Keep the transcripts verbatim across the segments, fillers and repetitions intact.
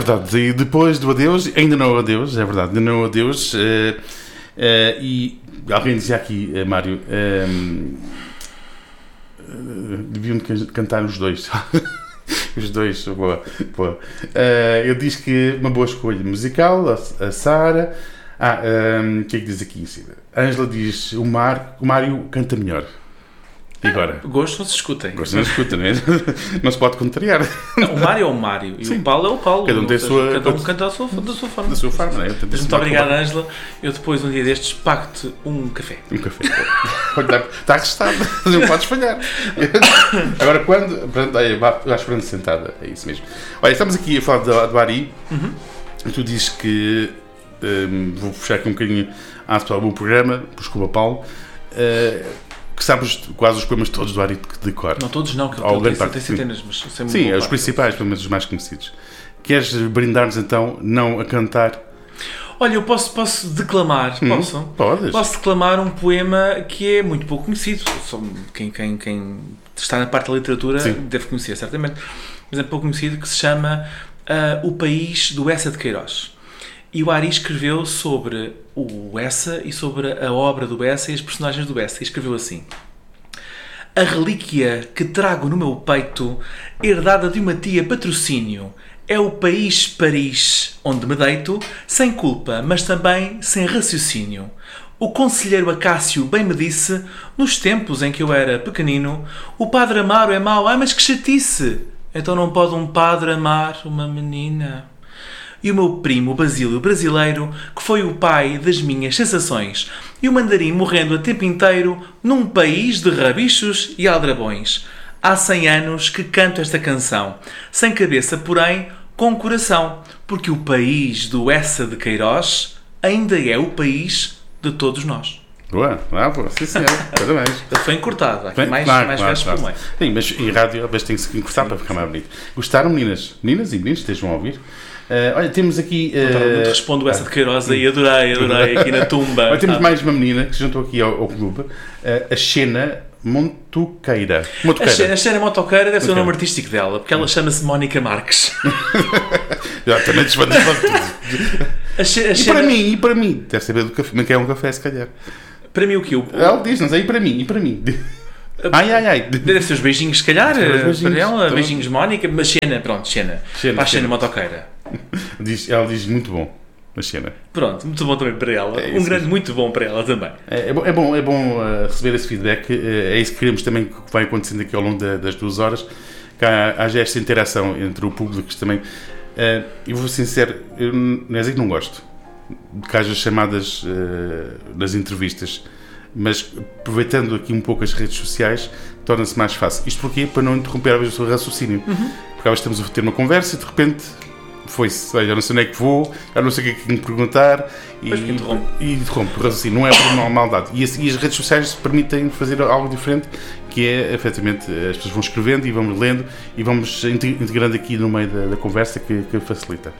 verdade. E depois do adeus, ainda não é o adeus, é verdade, ainda não é o adeus. Uh, uh, e alguém dizia aqui, uh, Mário, uh, uh, deviam cantar os dois. Os dois, boa. boa. Uh, ele diz que uma boa escolha musical, a, a Sara. Ah, um, o que é que diz aqui? A Ângela diz: o, Mar, o Mário canta melhor. E agora? Ah, gosto não se escutem. Gosto não se escuta, não é? Não se pode contrariar. Não, o Mário é o Mário e Sim. o Paulo é o Paulo. Cada um tem a sua. Cada um canta da sua, da sua forma. Da sua forma, não é? Mas muito obrigado, Ângela. Eu depois, um dia destes, pago-te um café. Um café. Está arrestado. Não podes falhar. Agora, quando. Pronto, aí, vai esperando sentada. É isso mesmo. Olha, estamos aqui a falar do, do Ari. Uhum. E tu dizes que. Um, vou puxar aqui um bocadinho a atual bom programa. Desculpa, Paulo. Uh, que sabes quase os poemas todos do Ari de cor. Não todos não, que ele tem, tem centenas, mas sei muito. Sim, os principais, pelo menos os mais conhecidos. Queres brindar-nos então, não a cantar? Olha, eu posso, posso declamar, hum, posso? Podes. Posso declamar um poema que é muito pouco conhecido. Quem, quem, quem está na parte da literatura Sim. deve conhecer, certamente. Mas é pouco conhecido, que se chama uh, O País, do Eça de Queiroz. E o Ari escreveu sobre o Eça e sobre a obra do Eça e as personagens do Eça. E escreveu assim: a relíquia que trago no meu peito, herdada de uma tia patrocínio, é o país Paris, onde me deito, sem culpa, mas também sem raciocínio. O conselheiro Acácio bem me disse, nos tempos em que eu era pequenino, o padre Amaro é mau, ah, mas que chatice! Então não pode um padre amar uma menina? E o meu primo Basílio brasileiro, que foi o pai das minhas sensações, e o mandarim morrendo a tempo inteiro num país de rabichos e aldrabões. Há cem anos que canto esta canção, sem cabeça, porém, com coração, porque o país do Eça de Queiroz ainda é o país de todos nós. Boa, ah, boa, sim senhor, parabéns. Ele foi encurtado, aqui Bem, mais, claro, mais claro, versos claro. por meio. Sim, mas em rádio às vezes tem que se encurtar para ficar mais bonito. Gostaram, meninas? Meninas e meninos, estejam a ouvir? Uh, olha, temos aqui... Uh, respondo essa de Queiroz aí, adorei, adorei, aqui na tumba. Olha, temos ah. mais uma menina que se juntou aqui ao, ao clube, uh, a Xena Montoqueira. A Xena, a Xena Montoqueira deve ser o nome artístico dela, porque ela chama-se Mónica Marques. Já, também desfandas para tudo. A Xena, a e Xena... para mim, e para mim, deve saber do café, mas quer um café se calhar. Para mim o que? O... Ela diz, não sei, e para mim, e para mim. Ai, ai, ai. Deve ser os beijinhos, se calhar, beijinhos, para ela. Então... Beijinhos, Mónica. Mas Xena, pronto, Xena. Xena para a Xena Montoqueira. Diz, ela diz muito bom, a Xena. Pronto, muito bom também para ela. É um grande mesmo. Muito bom para ela também. É, é bom, é bom, é bom uh, receber esse feedback. Uh, é isso que queremos também que vai acontecendo aqui ao longo da, das duas horas. Que há, haja esta interação entre o público também. Uh, eu vou ser sincero, eu não é assim que não gosto de que haja chamadas uh, nas entrevistas. Mas aproveitando aqui um pouco as redes sociais, torna-se mais fácil. Isto porquê? Para não interromper às vezes o seu raciocínio. Uhum. Porque às vezes estamos a ter uma conversa e de repente foi-se, já não sei onde é que vou, já não sei o que é que me perguntar e, interrompe. e interrompe o raciocínio. Não é por uma maldade. E, e as redes sociais permitem fazer algo diferente, que é, efetivamente, as pessoas vão escrevendo e vamos lendo e vamos integrando aqui no meio da, da conversa, que, que facilita.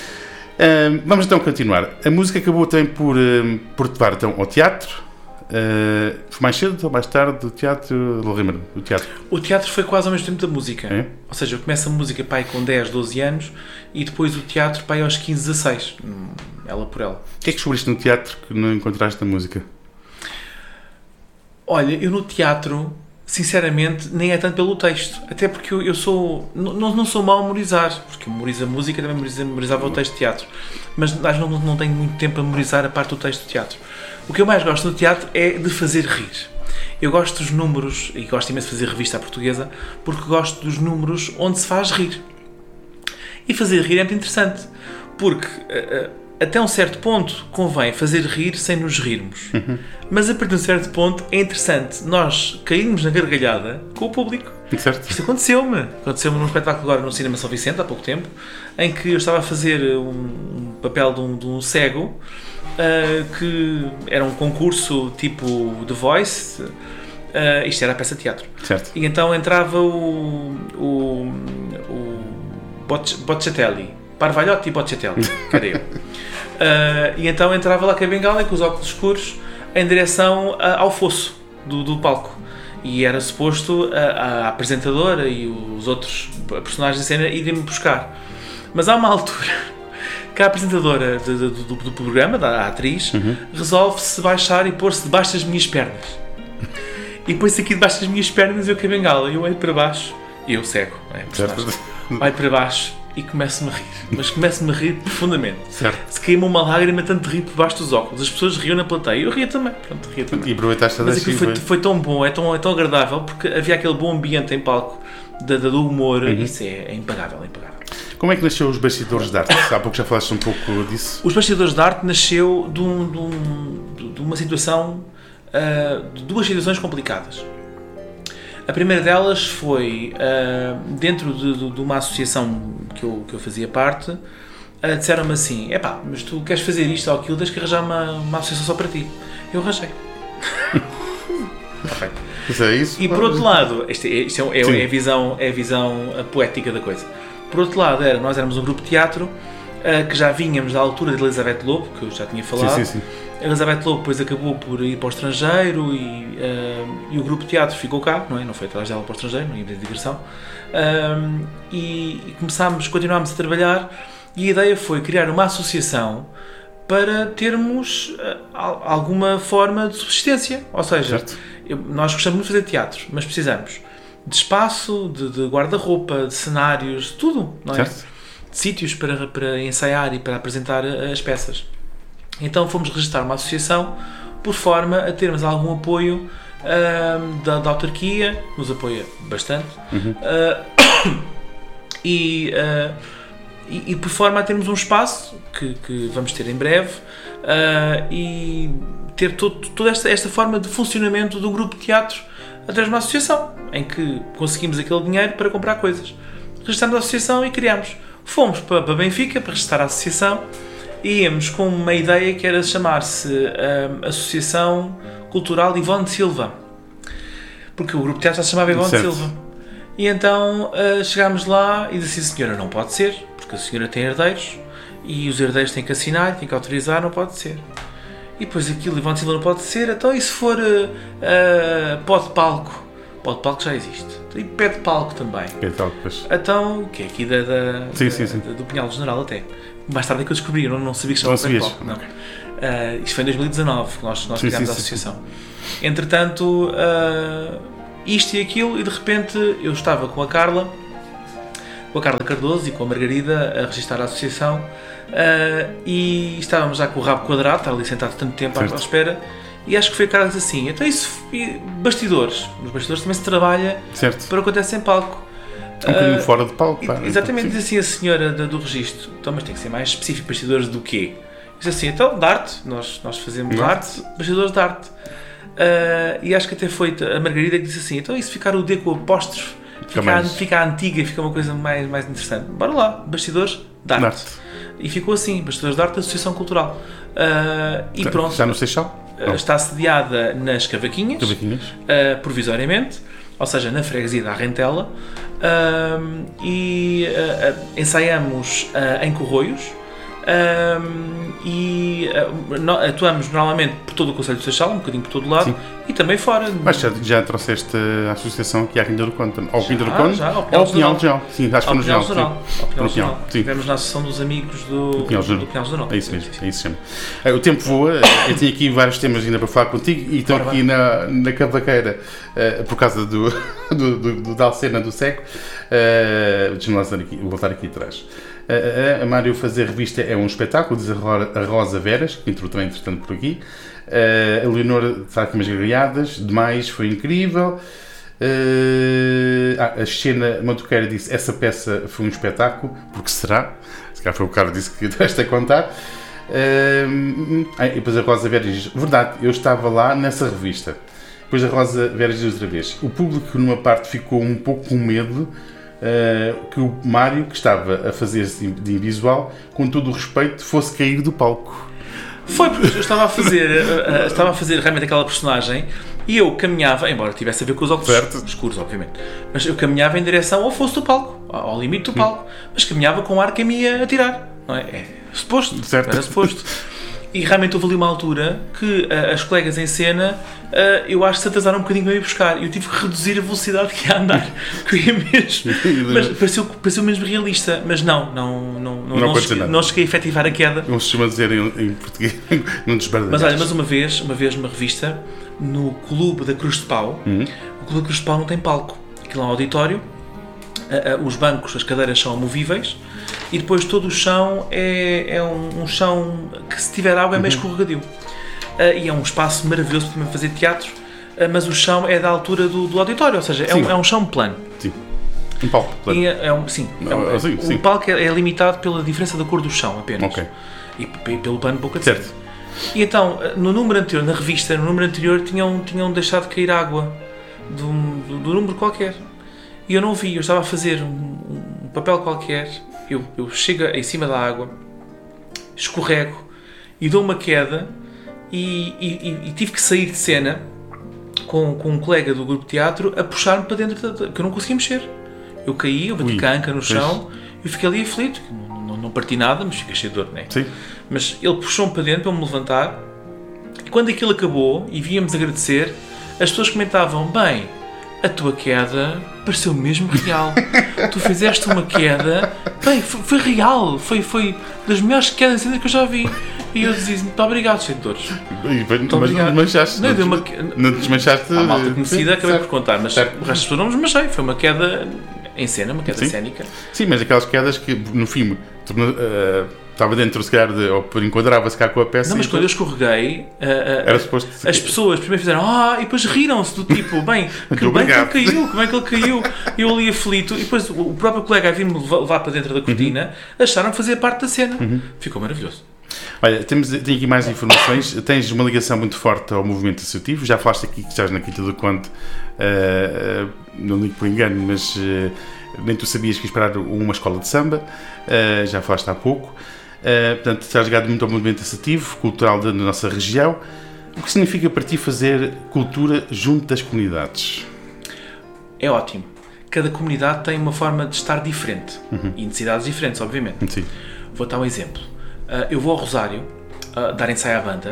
Uh, vamos então continuar. A música acabou também por, uh, por levar então ao teatro. Uh, foi mais cedo ou mais tarde do teatro? Lembro, do teatro. O teatro foi quase ao mesmo tempo da música. É? Ou seja, eu começo a música pai com dez, doze anos e depois o teatro pai aos quinze, dezasseis. Ela por ela. O que é que descobriste no teatro que não encontraste na música? Olha, eu no teatro, sinceramente, nem é tanto pelo texto. Até porque eu, eu sou... Não, não sou mau a memorizar. Porque eu memorizo a música, também memorizava o texto de teatro. Mas acho que não, não tenho muito tempo a memorizar a parte do texto de teatro. O que eu mais gosto no teatro é de fazer rir. Eu gosto dos números, e gosto imenso de fazer revista à portuguesa, porque gosto dos números onde se faz rir. E fazer rir é muito interessante, porque até um certo ponto convém fazer rir sem nos rirmos. Uhum. Mas a partir de um certo ponto é interessante nós cairmos na gargalhada com o público. Certo. Isto aconteceu-me. Aconteceu-me num espetáculo agora no Cinema São Vicente, há pouco tempo, em que eu estava a fazer um, um papel de um, de um cego, Uh, que era um concurso tipo The Voice, uh, isto era a peça de teatro. Certo. E então entrava o, o, o Bocciatelli, Parvalhotti e Bocciatelli, cadê eu? Uh, e então entrava lá com a bengala e com os óculos escuros em direção a, ao fosso do, do palco. E era suposto a, a apresentadora e os outros personagens da cena irem-me buscar. Mas há uma altura que a apresentadora de, de, do, do programa, da atriz, uhum. resolve-se baixar e pôr-se debaixo das minhas pernas. E põe-se aqui debaixo das minhas pernas e eu com a bengala. Eu olho para baixo, e eu cego, é, olho para baixo e começo-me a rir. Mas começo-me a rir profundamente. Certo. Se caiu-me uma lágrima tanto de rir por baixo dos óculos. As pessoas riam na plateia. Eu ria também. Pronto, ria também. E aproveitaste a Mas aquilo foi, foi tão bom, é tão, é tão agradável, porque havia aquele bom ambiente em palco da, da, do humor. Uhum. Isso é, é impagável, é impagável. Como é que nasceu os Bastidores de Arte? Há pouco já falaste um pouco disso. Os Bastidores de Arte nasceu de, um, de, um, de uma situação, uh, de duas situações complicadas. A primeira delas foi, uh, dentro de, de, de uma associação que eu, que eu fazia parte, uh, disseram-me assim, epá, mas tu queres fazer isto ou aquilo, tens que arranjar uma, uma associação só para ti. Eu arranjei. Okay. Isso é isso? E por outro lado, isto é, isto é, é, é, a visão, é a visão poética da coisa. Por outro lado, era, nós éramos um grupo de teatro uh, que já vínhamos da altura de Elizabeth Lobo, que eu já tinha falado. Sim, sim, sim. Elizabeth Lobo depois acabou por ir para o estrangeiro e, uh, e o grupo de teatro ficou cá, não é? Não foi atrás dela para o estrangeiro, não ia de digressão. Um, e, e começámos, continuámos a trabalhar e a ideia foi criar uma associação para termos uh, alguma forma de subsistência. Ou seja, eu, nós gostamos muito de fazer teatro, mas precisamos de espaço, de, de guarda-roupa, de cenários, de tudo, não é? Certo. De sítios para, para ensaiar e para apresentar as peças. Então fomos registrar uma associação por forma a termos algum apoio uh, da, da autarquia, que nos apoia bastante, uhum. uh, e, uh, e, e por forma a termos um espaço que, que vamos ter em breve uh, e ter todo, toda esta, esta forma de funcionamento do grupo de teatro através de uma associação, em que conseguimos aquele dinheiro para comprar coisas. Registramos a associação e criamos. Fomos para, para Benfica para registrar a associação e íamos com uma ideia que era chamar-se um, Associação Cultural Ivone de Silva. Porque o grupo de teatro já se chamava Ivone de Silva. E então uh, chegámos lá e disse assim, senhora, não pode ser, porque a senhora tem herdeiros e os herdeiros têm que assinar, têm que autorizar, não pode ser. E depois aquilo, Ivone de Silva não pode ser, então e se for uh, uh, pó de palco? Pó de palco já existe. E pé de palco também. Pé de palco, pois. Então, que é aqui da, da, sim, da, sim, sim. da, do Pinhal General até. Mais tarde é que eu descobri, eu não, não sabia que chamava pé de palco. Não. Uh, isto foi em dois mil e dezanove que nós, nós criámos a associação. Sim, sim. Entretanto, uh, isto e aquilo, e de repente eu estava com a Carla, com a Carla Cardoso e com a Margarida a registrar a associação. Uh, e estávamos já com o rabo quadrado, estar ali sentado tanto tempo à, à espera, e acho que foi a Carla que disse assim, então isso, bastidores, nos bastidores também se trabalha certo. Para o que acontece em palco. Um bocadinho uh, fora de palco. Pá, exatamente, diz assim a senhora do, do registro, então mas tem que ser mais específico, bastidores do quê? Diz assim, então, de arte, nós, nós fazemos de arte, bastidores de arte. Uh, e acho que até foi a Margarida que disse assim, então isso ficar o D com o apóstrofe, fica, fica, a, fica a antiga e fica uma coisa mais, mais interessante. Bora lá, bastidores de arte. arte. E ficou assim, Bastidores de Arte da Associação Cultural. Uh, e já, pronto. Já no Seixal? Uh, está sediada nas Cavaquinhas, Cavaquinhas. Uh, provisoriamente, ou seja, na freguesia da Arrentela. Uh, e uh, uh, ensaiamos uh, em Corroios. Um, e uh, no, atuamos normalmente por todo o Concelho do Seixal, um bocadinho por todo o lado. Sim. E também fora. Mas já, já trouxeste a associação aqui à Quinta do Conde? Ao Quinta do Conde? Já, ao Pinhal do Geral. Sim, acho que foi no Geral. No Pinhal. Tivemos na associação dos amigos do, do Pinhal do Norte. É isso mesmo, é isso mesmo. O tempo voa, eu tenho aqui vários temas ainda para falar contigo e estou Ora, aqui na, na cavaqueira uh, por causa do, do, do, do da Alcena do Seco. Uh, Deixa-me aqui, vou voltar aqui atrás. A, a, a Mário Fazer Revista é um espetáculo, diz a Rosa Veras, que entrou também entretanto por aqui. Uh, a Leonor está com umas gargalhadas, demais, foi incrível. Uh, ah, a Xena Matuqueira disse, essa peça foi um espetáculo, porque será? Se calhar foi o cara que disse que deste a contar. Uh, ah, e depois a Rosa Veras diz, verdade, eu estava lá nessa revista. Depois a Rosa Veras diz outra vez, o público numa parte ficou um pouco com medo, Uh, que o Mário, que estava a fazer-se de invisual, com todo o respeito, fosse cair do palco. Foi porque eu estava a fazer, uh, uh, estava a fazer realmente aquela personagem e eu caminhava, embora tivesse a ver com os óculos certo. escuros, obviamente, mas eu caminhava em direção ao fosso do palco, ao limite do palco, mas caminhava com o ar que me ia atirar, não é? É suposto, certo. era suposto. E realmente houve ali uma altura que uh, as colegas em cena, uh, eu acho que se atrasaram um bocadinho para ir buscar. Eu tive que reduzir a velocidade que ia andar, que eu ia mesmo. Mas pareceu, pareceu mesmo realista. Mas não, não, não, não, não, não, cheguei, não cheguei a efetivar a queda. Não se chama dizer em, em português, não desbardalhaste. Mas olha, mas uma vez, uma vez numa revista, no Clube da Cruz de Pau, uhum. o Clube da Cruz de Pau não tem palco. Aquilo é um auditório, uh, uh, os bancos, as cadeiras são movíveis. E depois todo o chão é, é um, um chão que, se tiver água, é meio escorregadio. Uh, e é um espaço maravilhoso para também fazer teatro, uh, mas o chão é da altura do, do auditório, ou seja, é um, é um chão plano. Sim. Um palco plano. É, é um, sim. É um, é, sim, sim. O palco é, é limitado pela diferença da cor do chão apenas. Okay. E, e pelo plano de boca de certo. E então, no número anterior, na revista, no número anterior, tinham, tinham deixado de cair água do, do, do número qualquer. E eu não vi, eu estava a fazer um, um papel qualquer. Eu, eu chego em cima da água, escorrego e dou uma queda e, e, e tive que sair de cena com, com um colega do grupo de teatro a puxar-me para dentro, da, porque eu não conseguia mexer. Eu caí, eu bati com a anca no chão e fiquei ali aflito. Não, não, não parti nada, mas fiquei cheio de dor, não é? Sim. Mas ele puxou-me para dentro para me levantar e quando aquilo acabou e víamos agradecer, as pessoas comentavam, bem, a tua queda pareceu mesmo real. Tu fizeste uma queda, bem, foi, foi real, foi, foi das melhores quedas ainda que eu já vi. E eu dizia, muito obrigado, senhores. Muito mas obrigado. Não desmanchaste. Não, não, uma... não desmanchaste. A malta conhecida, acabei certo. por contar, mas certo. o resto das pessoas não me desmanchei. Foi uma queda em cena, uma queda Sim. cénica. Sim, mas aquelas quedas que no fim uh, estava dentro, se calhar, de, ou enquadrava-se cá com a peça. Não, mas quando depois... eu escorreguei, uh, uh, era suposto as pessoas primeiro fizeram ah, e depois riram-se do tipo, bem, que bem que ele caiu, como é que ele caiu? E eu ali aflito, e depois o próprio colega a vir-me levar para dentro da cortina, uhum. acharam que fazia parte da cena. Uhum. Ficou maravilhoso. Olha, temos, tenho aqui mais informações. Tens uma ligação muito forte ao movimento associativo. Já falaste aqui que estás na Quinta do Conde, uh, uh, não digo por engano, mas uh, nem tu sabias que ias parar uma escola de samba. Uh, já falaste há pouco. Uh, portanto, estás ligado muito ao movimento associativo, cultural da nossa região. O que significa para ti fazer cultura junto das comunidades? É ótimo. Cada comunidade tem uma forma de estar diferente. Uhum. E necessidades diferentes, obviamente. Sim. Vou dar um exemplo. Uh, eu vou ao Rosário uh, dar ensaio à banda.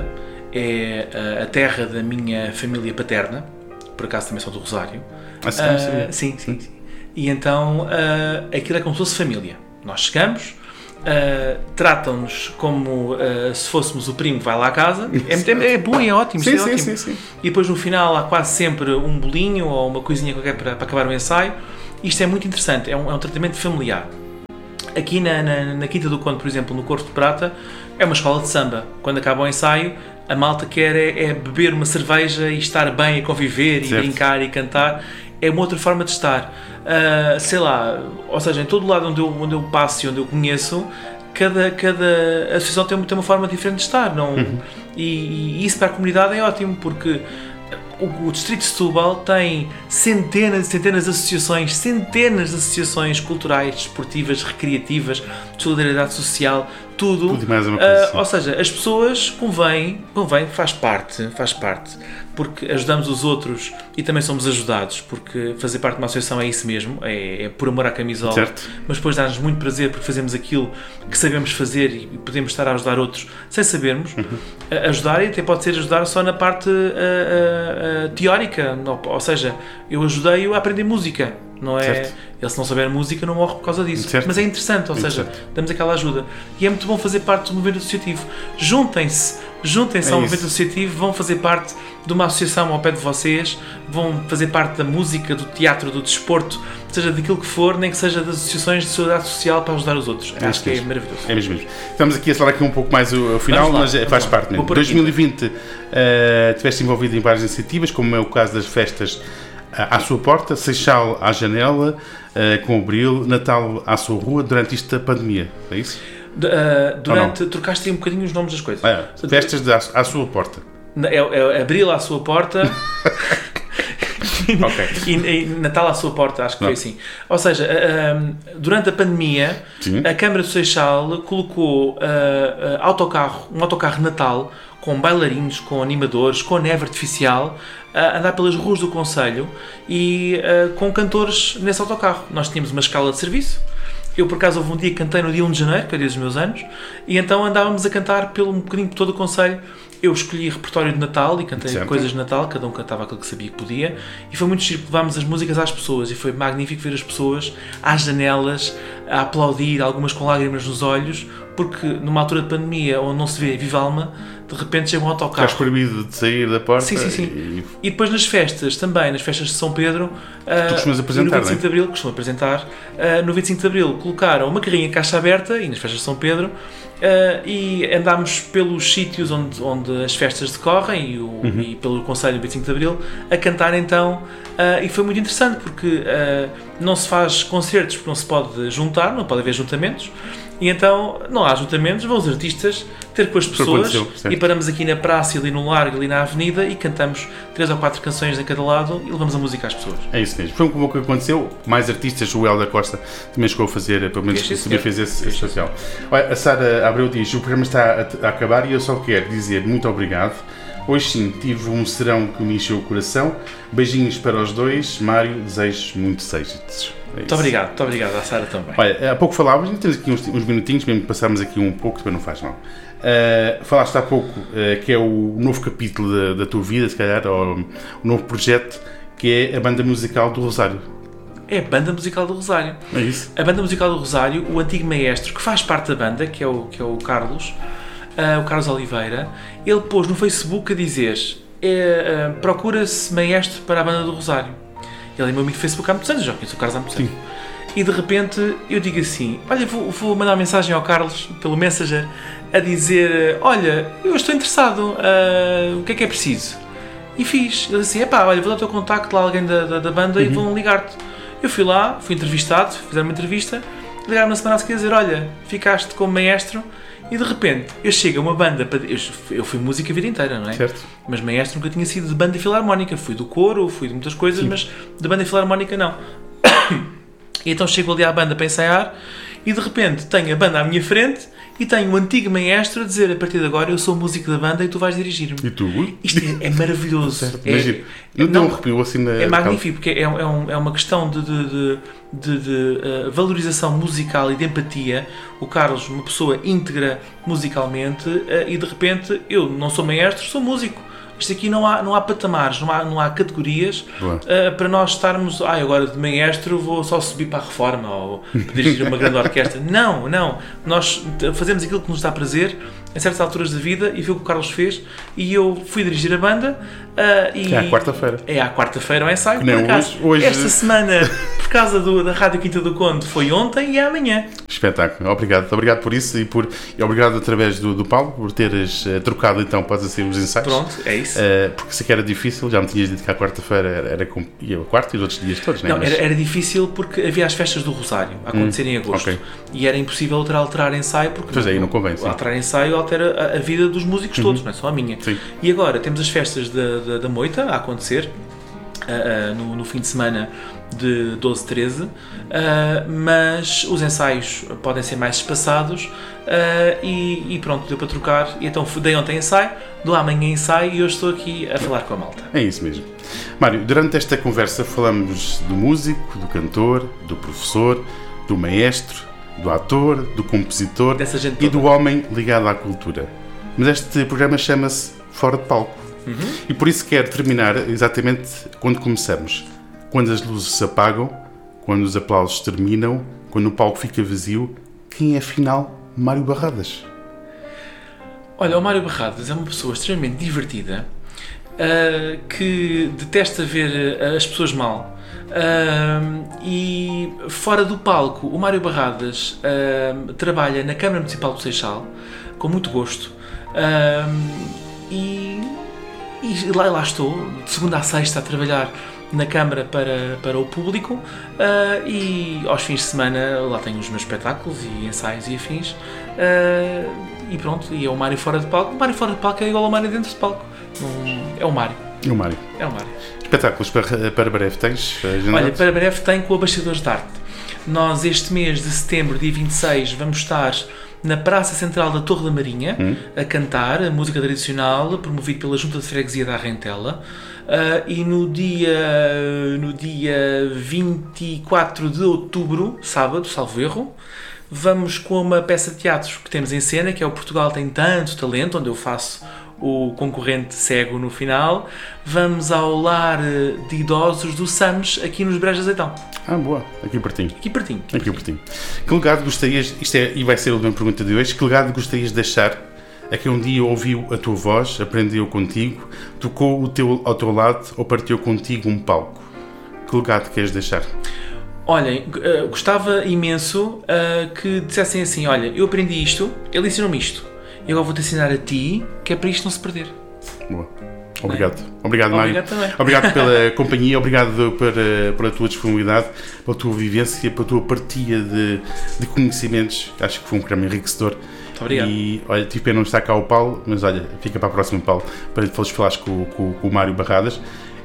É uh, a terra da minha família paterna. Por acaso também sou do Rosário. Ah, sim, uh, sim, sim, sim. E então uh, aquilo é como se fosse família. Nós chegamos, uh, tratam-nos como uh, se fôssemos o primo que vai lá à casa. É, é, é bom, é ótimo. Sim, é sim, ótimo. Sim, sim. E depois no final há quase sempre um bolinho ou uma coisinha qualquer para, para acabar o ensaio. Isto é muito interessante. É um, é um tratamento familiar. Aqui na, na, na Quinta do Conde, por exemplo, no Corvo de Prata, é uma escola de samba. Quando acaba o ensaio, a malta quer é, é beber uma cerveja e estar bem, a conviver, certo. E brincar e cantar. É uma outra forma de estar. Uh, sei lá, ou seja, em todo lado onde eu, onde eu passo e onde eu conheço, cada, cada associação tem, tem uma forma diferente de estar. Não? Uhum. E, e isso para a comunidade é ótimo, porque o, o Distrito de Setúbal tem centenas e centenas de associações, centenas de associações culturais, desportivas, recreativas, de solidariedade social, tudo. Tudo mais uma coisa, uh, ou seja, as pessoas convém, convém, faz parte, faz parte, porque ajudamos os outros e também somos ajudados, porque fazer parte de uma associação é isso mesmo, é, é por amor à camisola, certo. Mas depois dá-nos muito prazer porque fazemos aquilo que sabemos fazer e podemos estar a ajudar outros sem sabermos. Uhum. Ajudar, e até pode ser ajudar só na parte uh, uh, uh, teórica, ou seja, eu ajudei-o a aprender música. Não é, certo. Ele, se não souber música, não morre por causa disso. Certo. Mas é interessante, ou seja, damos aquela ajuda. E é muito bom fazer parte do movimento associativo. Juntem-se, juntem-se é ao isso. movimento associativo, vão fazer parte de uma associação ao pé de vocês, vão fazer parte da música, do teatro, do desporto, seja daquilo que for, nem que seja das associações de solidariedade social para ajudar os outros. É Acho que mesmo. é maravilhoso. É mesmo. Estamos aqui a falar aqui um pouco mais o, o final, lá, mas faz lá. parte. Em dois mil e vinte uh, estiveste envolvido em várias iniciativas, como é o caso das festas à sua porta, Seixal à janela, uh, com o Abril, Natal à sua rua, durante esta pandemia, é isso? Uh, durante, trocaste aí um bocadinho os nomes das coisas. Ah, é. Festas de, à, à sua porta. É, é Abril à sua porta. Okay. e, e Natal à sua porta, acho que Não. foi assim. Ou seja, uh, durante a pandemia, Sim. a Câmara do Seixal colocou uh, uh, autocarro, um autocarro de Natal com bailarinos, com animadores, com neve artificial, a andar pelas ruas do concelho e uh, com cantores nesse autocarro. Nós tínhamos uma escala de serviço Eu, por acaso, houve um dia que cantei no dia um de janeiro, que é o dia dos meus anos, e então andávamos a cantar pelo um bocadinho por todo o concelho. Eu escolhi repertório de Natal e cantei certo. coisas de Natal, cada um cantava aquilo que sabia que podia, e foi muito giro, levámos as músicas às pessoas, e foi magnífico ver as pessoas às janelas a aplaudir, algumas com lágrimas nos olhos, porque numa altura de pandemia onde não se vê viva alma, de repente chega um autocarro. Estás proibido de sair da porta. Sim, sim, sim. E... e depois nas festas também, nas festas de São Pedro, tu costumas apresentar, no vinte e cinco de Abril, costumo apresentar, uh, no vinte e cinco de Abril colocaram uma carrinha em caixa aberta, e nas festas de São Pedro, Uh, e andámos pelos sítios onde, onde as festas decorrem e, o, uhum. e pelo Conselho vinte e cinco de Abril a cantar então, uh, e foi muito interessante porque uh, não se faz concertos porque não se pode juntar, não pode haver juntamentos, e então não há juntamentos, vão os artistas ter com as pessoas e paramos aqui na praça, ali no largo, ali na avenida, e cantamos três ou quatro canções em cada lado e levamos a música às pessoas. É isso mesmo, foi como o que aconteceu, mais artistas, o El da Costa também chegou a fazer, pelo menos também fez esse especial. Olha, a Sara Abreu diz, o programa está a, a acabar e eu só quero dizer muito obrigado. Hoje sim, tive um serão que me encheu o coração. Beijinhos para os dois. Mário, desejo muitos êxitos. É muito obrigado, muito obrigado à Sara também. Olha, há pouco falávamos, temos aqui uns, uns minutinhos, mesmo que passámos aqui um pouco, depois não faz mal. Uh, falaste há pouco uh, que é o novo capítulo da, da tua vida, se calhar, ou o novo projeto, que é a banda musical do Rosário. É a banda musical do Rosário. É isso. A banda musical do Rosário, o antigo maestro que faz parte da banda, que é o, que é o Carlos, uh, o Carlos Oliveira, ele pôs no Facebook a dizer é, uh, procura-se maestro para a banda do Rosário. Ele é meu amigo do Facebook há muitos anos, já conheço o Carlos há muitos anos. E de repente eu digo assim, olha, vou, vou mandar uma mensagem ao Carlos, pelo Messenger, a dizer, olha, eu estou interessado, uh, o que é que é preciso? E fiz. Ele disse, epá, olha, vou dar o teu contacto lá a alguém da, da, da banda, uhum. e vão ligar-te. Eu fui lá, fui entrevistado, fizeram uma entrevista, ligaram-me na semana a seguir a dizer, olha, ficaste como maestro, e de repente eu chego a uma banda, para, eu, eu fui música a vida inteira, não é? Certo. Mas maestro nunca tinha sido de banda filarmónica, fui do coro, fui de muitas coisas, sim. mas de banda filarmónica não. E então chego ali à banda para ensaiar, e de repente tenho a banda à minha frente, e tenho o antigo maestro a dizer, a partir de agora eu sou músico da banda e tu vais dirigir-me. E tu? Isto é, é maravilhoso. Certo, é, imagino. Não, não arrepio assim na... É magnífico, porque é, é, um, é uma questão de, de, de, de, de uh, valorização musical e de empatia. O Carlos, uma pessoa íntegra musicalmente, uh, e de repente eu não sou maestro, sou músico. Isto aqui não há, não há patamares, não há, não há categorias uh, para nós estarmos, ah, agora de maestro vou só subir para a reforma ou dirigir uma grande orquestra. Não, não. Nós fazemos aquilo que nos dá prazer em certas alturas da vida, e foi o que o Carlos fez, e eu fui dirigir a banda. Uh, e é à quarta-feira. É à quarta-feira o ensaio. Não, por acaso, hoje, hoje... Esta semana, por causa do, da Rádio Quinta do Conde, foi ontem e é amanhã. Espetáculo. Obrigado. Obrigado por isso e, por, e obrigado através do, do Paulo por teres uh, trocado então para ser os ensaios. Pronto, é isso. Uh, porque se que era difícil, já me tinhas dito que à quarta-feira era, era com, e a quarta e os outros dias todos, não é? Não, Mas... era, era difícil porque havia as festas do Rosário a acontecer hum, em agosto. Okay. E era impossível alterar ensaio porque pois aí não convém, sim. Alterar ensaio altera a, a vida dos músicos todos, uhum. não é só a minha. Sim. E agora temos as festas da, da, da Moita a acontecer uh, uh, no, no fim de semana de doze, treze, uh, mas os ensaios podem ser mais espaçados, uh, e, e pronto, deu para trocar. E então dei ontem ensaio, do amanhã ensaio, e hoje estou aqui a falar com a malta. É isso mesmo. Mário, durante esta conversa falamos do músico, do cantor, do professor, do maestro, do ator, do compositor dessa gente e do homem ligado à cultura. Mas este programa chama-se Fora de Palco. Uhum. E por isso quero terminar exatamente quando começamos. Quando as luzes se apagam, quando os aplausos terminam, quando o palco fica vazio, quem é afinal Mário Barradas? Olha, o Mário Barradas é uma pessoa extremamente divertida, uh, que detesta ver as pessoas mal. Uh, e fora do palco, o Mário Barradas uh, trabalha na Câmara Municipal do Seixal com muito gosto. Uh, e e lá, lá estou, de segunda a sexta, a trabalhar na Câmara para, para o público, uh, e aos fins de semana lá tenho os meus espetáculos e ensaios e afins, uh, e pronto, e é o Mário fora de palco. O Mário fora de palco é igual ao Mário dentro de palco, um, é o Mário. É o Mário. É o Mário. Espetáculos para, para breve tens? Olha, para breve tenho com o Abastecadores de Arte. Nós este mês de setembro, dia vinte e seis, vamos estar na Praça Central da Torre da Marinha, hum. a cantar a música tradicional, promovido pela Junta de Freguesia da Arrentela. Uh, e no dia, no dia vinte e quatro de outubro, sábado, salvo erro, vamos com uma peça de teatro que temos em cena, que é o Portugal Tem Tanto Talento, onde eu faço o concorrente cego no final. Vamos ao lar de idosos do SAMS, aqui nos Brejos de Azeitão. Ah, boa. Aqui pertinho. Aqui pertinho. Aqui, aqui pertinho. Que legado gostarias, isto é, e vai ser a última pergunta de hoje, que legado gostarias de deixar a quem um dia ouviu a tua voz, aprendeu contigo, tocou o teu, ao teu lado ou partiu contigo um palco? Que legado queres deixar? Olhem, uh, gostava imenso uh, que dissessem assim, olha, eu aprendi isto, ele ensinou-me isto, e agora vou-te ensinar a ti, que é para isto não se perder. Boa. Obrigado. É? Obrigado, Mário. Obrigado também. Obrigado pela companhia, obrigado pela, pela tua disponibilidade, pela tua vivência, pela tua partilha de, de conhecimentos. Acho que foi um programa enriquecedor. Muito obrigado. E, olha, tive pena não estar cá o Paulo, mas olha, fica para a próxima, Paulo, para depois falares com, com, com o Mário Barradas.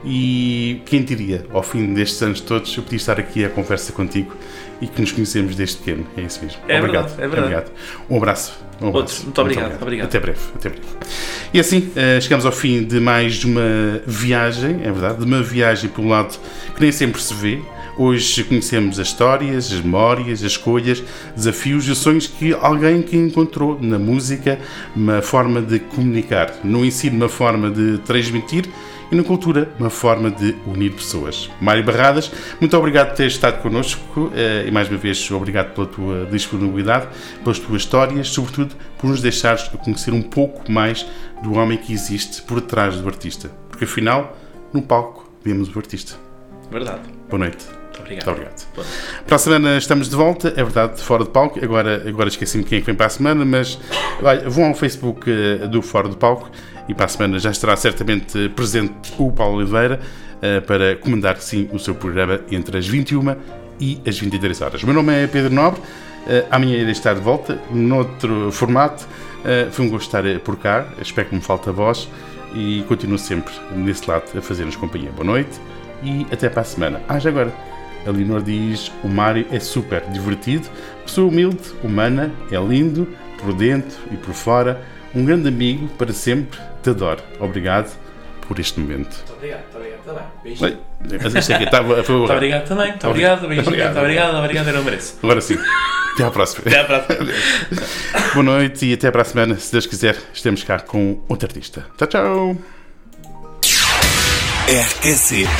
E quem diria, ao fim destes anos todos, eu podia estar aqui a conversa contigo e que nos conhecemos desde pequeno. É isso mesmo. É obrigado. Verdade, é verdade. Obrigado. Um abraço. Um abraço. Outro. Muito obrigado. Muito obrigado. Até breve. Até breve. E assim, chegamos ao fim de mais uma viagem, é verdade, de uma viagem pelo lado que nem sempre se vê. Hoje conhecemos as histórias, as memórias, as escolhas, desafios e os sonhos que alguém que encontrou na música uma forma de comunicar, no ensino uma forma de transmitir e na cultura uma forma de unir pessoas. Mário Barradas, muito obrigado por ter estado connosco e mais uma vez obrigado pela tua disponibilidade, pelas tuas histórias, sobretudo por nos deixares conhecer um pouco mais do homem que existe por trás do artista, porque afinal, no palco, vemos o artista. Verdade. Boa noite. Muito obrigado. Muito obrigado. Para a semana estamos de volta, é verdade, fora de palco. Agora, agora esqueci-me quem é que vem para a semana, mas olha, vão ao Facebook do Fora do Palco e para a semana já estará certamente presente o Paulo Oliveira para comandar, sim, o seu programa entre as vinte e uma e as vinte e três horas. O meu nome é Pedro Nobre, amanhã irei estar de volta, noutro formato. Foi um gosto estar por cá, espero que me falte a voz e continuo sempre nesse lado a fazer-nos companhia. Boa noite e até para a semana. Ah, já agora, a Leonor diz: o Mário é super divertido, pessoa humilde, humana, é lindo, por dentro e por fora, um grande amigo para sempre, te adoro. Obrigado por este momento. Muito obrigado, muito obrigado também. Beijinho. Mas isto aqui estava. Foi muito obrigado também, muito obrigado, beijinho, obrigado. Muito obrigado, obrigado, eu não mereço. Agora sim, até à próxima. Até à próxima. Boa noite e até para a semana, se Deus quiser, estamos cá com outro artista. Tchau, tchau. R Q C